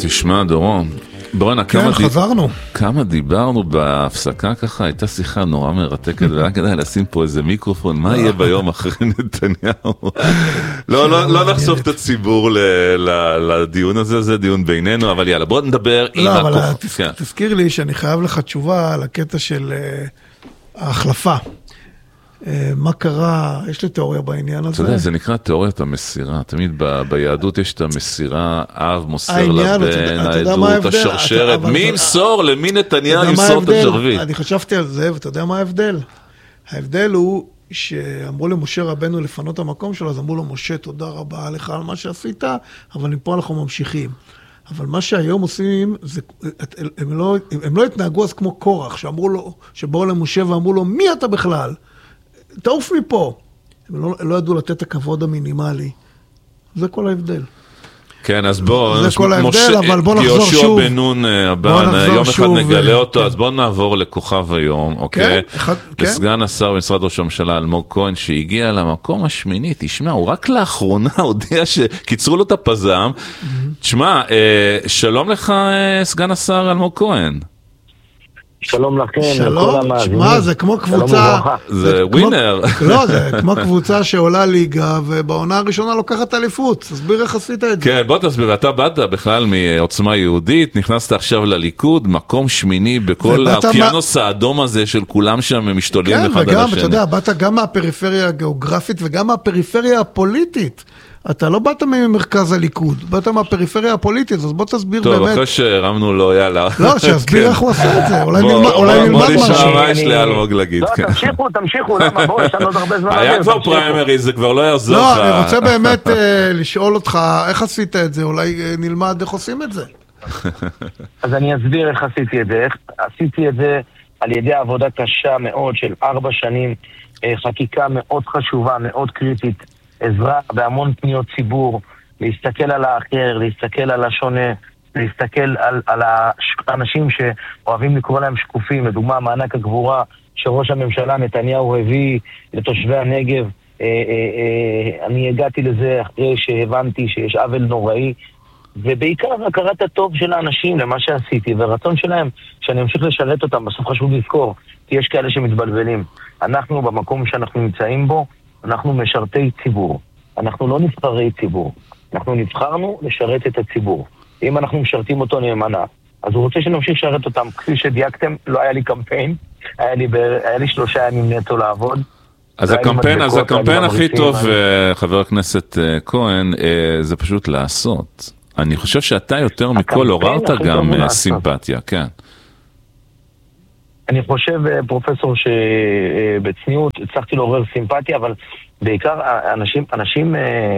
תשמע דורון, בואנה, חזרנו. כמה דיברנו בהפסקה ככה, הייתה שיחה נורא מרתקת, והיה כדאי לשים פה איזה מיקרופון, מה יהיה ביום אחרי נתניהו? לא נחשוף את הציבור לדיון הזה, זה דיון בינינו, אבל יאללה, בוא נדבר עם לא, אבל תזכיר לי שאני חייב לך תשובה על הקטע של ההחלפה. מה קרה? יש לי תיאוריה בעניין הזה. אתה יודע, זה נקרא תיאוריית המסירה. תמיד ביהדות יש את המסירה, אב מוסר לבן, העדות, השרשרת. מי ימסור? למי נתניהו ימסור את השרביט? אני חשבתי על זה, ואתה יודע מה ההבדל? ההבדל הוא שאמרו למשה רבנו לפנות המקום שלו, אז אמרו לו, משה, תודה רבה לך על מה שעשית, אבל מפה אנחנו ממשיכים. אבל מה שהיום עושים, הם לא התנהגו אז כמו קורח, שבאו למשה ואמרו לו, מי אתה בכלל? תעוף מפה. הם לא ידעו לתת את הכבוד המינימלי. זה כל ההבדל. כן, אז בוא, זה כל ההבדל, אבל בוא נחזור שוב. יהושע בן נון הבא, יום אחד נגלה אותו, אז בוא נעבור לכוכב היום, אוקיי? לסגן השר במשרד ראש הממשלה אלמוג כהן, שהגיע למקום השמיני, תשמע, הוא רק לאחרונה הודיע שקיצרו לו את הפזם. תשמע, שלום לך סגן השר אלמוג כהן. שלום לכם, שלום, שמה, זה כמו קבוצה, זה ווינר. לא, זה כמו קבוצה שעולה ליגה, ובעונה הראשונה לוקחת אליפות. תסביר איך עשית את זה. כן, בוא תסביר, אתה באת בכלל מעוצמה יהודית, נכנסת עכשיו לליכוד, מקום שמיני בכל האוקיינוס האדום הזה של כולם שם משתוללים אחד על השני. כן, וגם, אתה יודע, באת גם מהפריפריה הגיאוגרפית וגם מהפריפריה הפוליטית. אתה לא באת ממרכז הליכוד, באת מהפריפריה הפוליטית, אז בוא תסביר באמת. טוב, אחרי שהרמנו לו, יאללה. לא, שיסביר איך הוא עשה את זה, אולי נלמד משהו. בוא נשמע מה יש לאלמוג להגיד. לא, תמשיכו, למה בוא, יש לנו עוד הרבה זמן. היה כבר פריימריז, זה כבר לא יעזור לך. לא, אני רוצה באמת לשאול אותך, איך עשית את זה, אולי נלמד איך עושים את זה. אז אני אסביר איך עשיתי את זה. עשיתי את זה על ידי עבודה קשה מאוד של 4 שנים, חקיקה מאוד חשובה, מאוד קריטית, עזרה בהמון פניות ציבור, להסתכל על האחר, להסתכל על השונה, להסתכל על האנשים שאוהבים לקרוא להם שקופים, לדוגמה מענק הגבורה שראש הממשלה נתניהו הביא לתושבי הנגב. אני הגעתי לזה אחרי שהבנתי שיש עוול נוראי, ובעיקר הכרת הטוב של האנשים למה שעשיתי, ורצון שלהם שאני אמשיך לשרת אותם. בסוף חשוב לזכור, כי יש כאלה שמתבלבלים. אנחנו במקום שאנחנו נמצאים בו, אנחנו משרתי ציבור. אנחנו לא נבחרי ציבור. אנחנו נבחרנו לשרת את הציבור. אם אנחנו משרתים אותו נאמנה, אז הוא רוצה שנמשיך לשרת אותם. כפי שדייקתם, לא היה לי קמפיין, היה לי 3 ימים נטו לעבוד. אז הקמפיין הכי טוב, חבר הכנסת כהן, זה פשוט לעשות. אני חושב שאתה יותר מכל עוררת גם סימפתיה, כן. אני חושב, פרופסור, שבצניעות הצלחתי לעורר סימפתיה, אבל בעיקר אנשים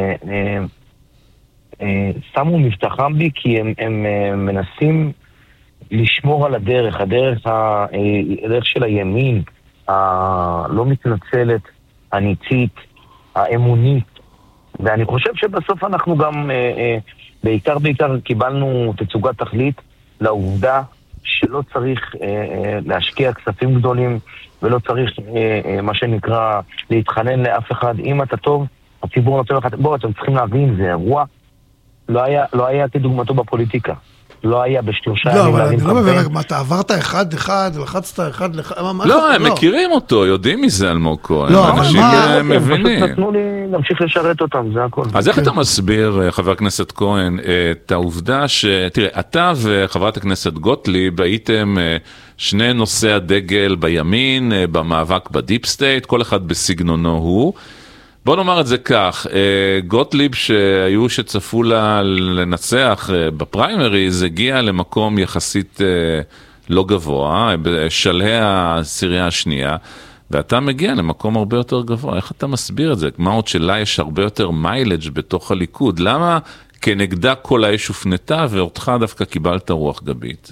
שמו מבטחם בי, כי הם מנסים לשמור על הדרך של הימין, הלא מתנצלת, הניצית, האמונית, ואני חושב שבסוף אנחנו גם בעיקר קיבלנו תצוגת תכלית לעובדה שלא צריך להשקיע כספים גדולים, ולא צריך מה שנקרא להתחנן לאף אחד. אם אתה טוב, הציבור נותן לך, בואו, אתם צריכים להבין, זה אירוע, לא היה כדוגמתו בפוליטיקה. לא היה ב3 ימים. לא, אבל אני לא מבין, מה, אתה עברת אחד, לחצת אחד, לא, הם מכירים אותו, יודעים מזה אלמוג כהן. לא, אנשים מבינים. פשוט נתנו לי להמשיך לשרת אותם, זה הכל. אז איך אתה מסביר, חבר הכנסת כהן, את העובדה תראה, אתה וחברת הכנסת גוטליב הייתם 2 נושאי הדגל בימין, במאבק בדיפ סטייט, כל אחד בסגנונו הוא. בוא נאמר את זה כך, גוטליב שהיו שצפו לה לנצח בפריימריז, הגיע למקום יחסית לא גבוה, בשלהי העשירייה השנייה, ואתה מגיע למקום הרבה יותר גבוה. איך אתה מסביר את זה? מה עוד שלה יש הרבה יותר מיילג' בתוך הליכוד? למה כנגדה כל האש הופנתה ואותך דווקא קיבלת רוח גבית?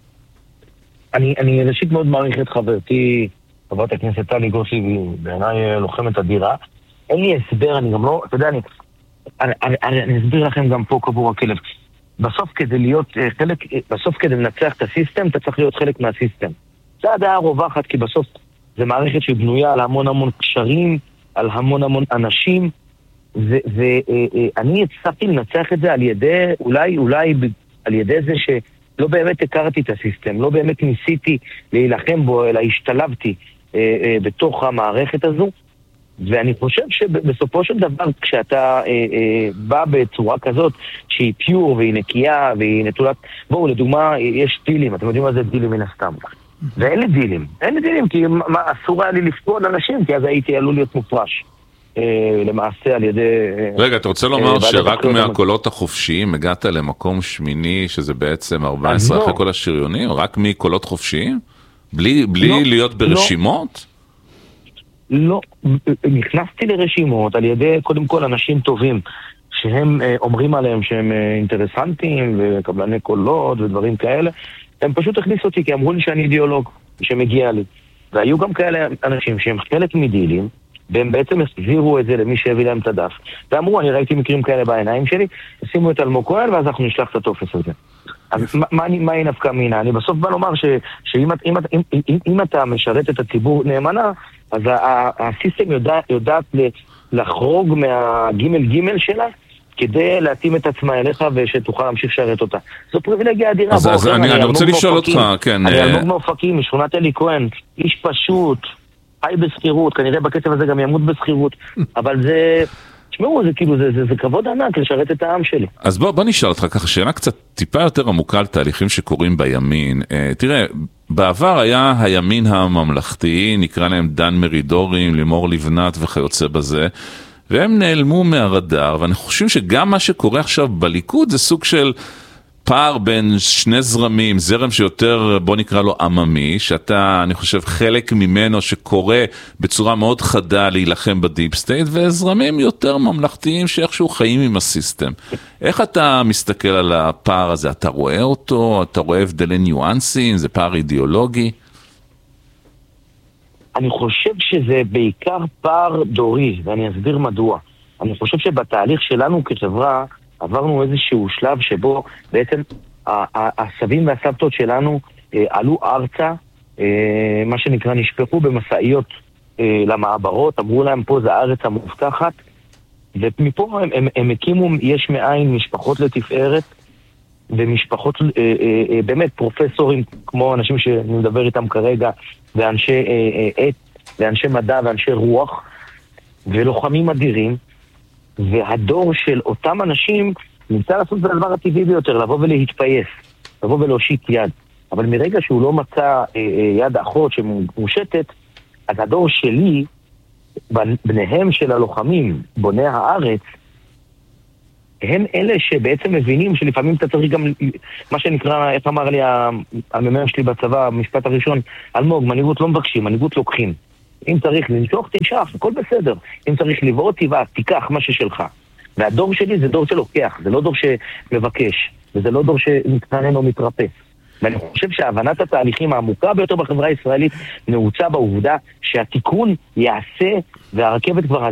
אני ראשית מאוד מעריך את חברתי, חברת הכנסת טלי גוטליב, בעיניי לוחמת אדירה. אין לי הסבר, אני גם לא, אתה יודע, אני אסביר לכם גם פה קבור הכלב. בסוף כדי להיות חלק, בסוף כדי לנצח את הסיסטם, אתה צריך להיות חלק מהסיסטם. זה הדעה הרווחת, כי בסוף זה מערכת שבנויה על המון קשרים, על המון אנשים, ואני הצלחתי לנצח את זה על ידי, אולי על ידי זה שלא באמת הכרתי את הסיסטם, לא באמת ניסיתי להילחם בו, אלא השתלבתי בתוך המערכת הזו. ואני חושב שבסופו של דבר, כשאתה בא בצורה כזאת, שהיא פיור והיא נקייה והיא נטולת... בואו, לדוגמה, יש דילים, אתם יודעים מה זה דילים מן הסתם. ואין לי דילים, כי אסור היה לי לפגוע לאנשים, כי אז הייתי עלול להיות מופרש. למעשה על ידי... רגע, אתה רוצה לומר שרק מהקולות החופשיים הגעת למקום שמיני, שזה בעצם 14 אחרי כל השריונים? רק מקולות חופשיים? בלי להיות ברשימות? לא, נכנסתי לרשימות על ידי קודם כל אנשים טובים שהם אומרים עליהם שהם אינטרסנטים וקבלני קולות ודברים כאלה. הם פשוט הכניסו אותי כי אמרו לי שאני אידיאולוג שמגיע לי. והיו גם כאלה אנשים שהם חלק מדילים והם בעצם הסבירו את זה למי שהביא להם את הדף ואמרו, אני ראיתי מקרים כאלה בעיניים שלי, שימו את אלמוג כהן ואז אנחנו נשלח את הטופס הזה. אז מה היא נפקא מינה? אני בסוף בא לומר שאם אתה משרת את הציבור נאמנה, אז הסיסטם יודעת לחרוג מהגימל שלה כדי להתאים את עצמה אליך ושתוכל להמשיך לשרת אותה. זו פריבילגיה אדירה. אז אני רוצה לשאול אותך, כן. אני אלמוג מאופקים, משכונת אלי כהן, איש פשוט, חי בסחירות, כנראה בקצב הזה גם ימות בסחירות, אבל זה... תשמעו, זה כאילו, זה כבוד ענק לשרת את העם שלי. אז בוא נשאל אותך ככה, שאלה קצת טיפה יותר עמוקה על תהליכים שקורים בימין. תראה, בעבר היה הימין הממלכתי, נקרא להם דן מרידורים, לימור לבנת וכיוצא בזה, והם נעלמו מהרדאר, ואני חושב שגם מה שקורה עכשיו בליכוד זה סוג של פער בין שני זרמים, זרם שיותר, בוא נקרא לו עממי, שאתה, אני חושב, חלק ממנו שקורא בצורה מאוד חדה להילחם בדיפ סטייט, וזרמים יותר ממלכתיים שאיכשהו חיים עם הסיסטם. איך אתה מסתכל על הפער הזה? אתה רואה אותו? אתה רואה הבדלי ניואנסים? זה פער אידיאולוגי? אני חושב שזה בעיקר פער דורי, ואני אסביר מדוע. אני חושב שבתהליך שלנו כחברה, עברנו איזשהו שלב שבו בעצם הסבים והסבתות שלנו עלו ארצה, מה שנקרא נשפכו במסעיות למעברות, אמרו להם פה זה הארץ המובטחת, ומפה הם הקימו יש מאין משפחות לתפארת, ומשפחות באמת פרופסורים כמו אנשים שאני מדבר איתם כרגע, ואנשי עת, ואנשי מדע ואנשי רוח, ולוחמים אדירים, והדור של אותם אנשים נמצא לעשות את הדבר הטבעי ביותר, לבוא ולהתפייס, לבוא ולהושיט יד. אבל מרגע שהוא לא מצא יד אחות שמושטת, אז הדור שלי, בניהם של הלוחמים, בוני הארץ, הם אלה שבעצם מבינים שלפעמים אתה צריך גם, מה שנקרא, איך אמר לי הממ"ר שלי בצבא, המשפט הראשון, אלמוג, מנהיגות לא מבקשים, מנהיגות לוקחים. אם צריך לנשוך, תנשך, הכל בסדר. אם צריך לבעוט, תיקח מה ששלך. והדור שלי זה דור שלוקח, זה לא דור שמבקש, וזה לא דור שמתכנן או מתרפס. ואני חושב שהבנת התהליכים העמוקה ביותר בחברה הישראלית נעוצה בעובדה שהתיקון יעשה, והרכבת כבר